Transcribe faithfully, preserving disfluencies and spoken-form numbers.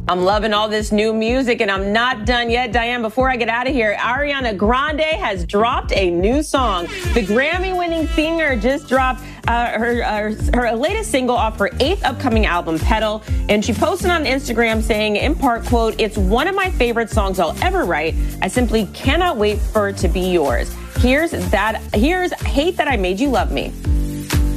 I'm loving all this new music, and I'm not done yet. Diane, before I get out of here, Ariana Grande has dropped a new song. The Grammy-winning singer just dropped uh, her, uh, her latest single off her eighth upcoming album, Pedal, and she posted on Instagram saying, in part, quote, "It's one of my favorite songs I'll ever write. I simply cannot wait for it to be yours. Here's that. Here's Hate That I Made You Love Me."